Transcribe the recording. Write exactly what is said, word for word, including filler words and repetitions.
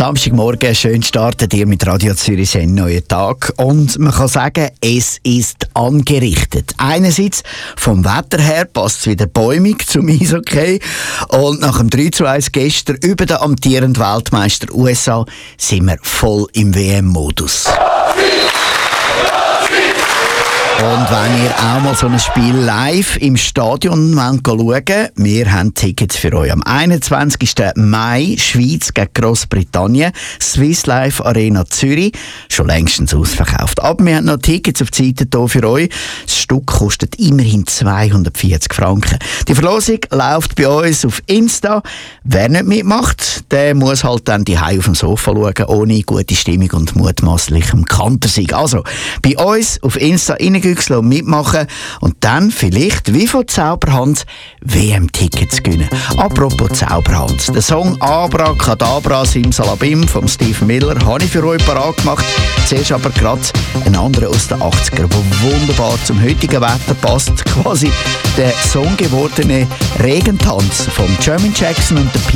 Samstagmorgen, schön startet ihr mit Radio Zürich einen neuen Tag. Und man kann sagen, es ist angerichtet. Einerseits vom Wetter her passt es wieder bäumig zum Eishockey. Und nach dem drei zu eins gestern über den amtierenden Weltmeister U S A sind wir voll im W M-Modus. Und wenn ihr auch mal so ein Spiel live im Stadion schauen wollt, wir haben Tickets für euch. Am einundzwanzigsten Mai, Schweiz gegen Grossbritannien, Swiss Life Arena Zürich, schon längstens ausverkauft. Aber wir haben noch Tickets auf die Seite hier für euch. Das Stück kostet immerhin zweihundertvierzig Franken. Die Verlosung läuft bei uns auf Insta. Wer nicht mitmacht, der muss halt dann die auf dem Sofa schauen, ohne gute Stimmung und mutmaßlichem Kantersieg. Also, bei uns auf Insta reingehen, mitmachen und dann vielleicht wie von Zauberhand W M-Tickets gewinnen. Apropos Zauberhand, der Song Abracadabra Simsalabim von Steve Miller habe ich für euch parat gemacht. Zuerst aber gerade ein anderer aus den achtziger, der wunderbar zum heutigen Wetter passt. Quasi der Song gewordene Regentanz von Jermaine Jackson und der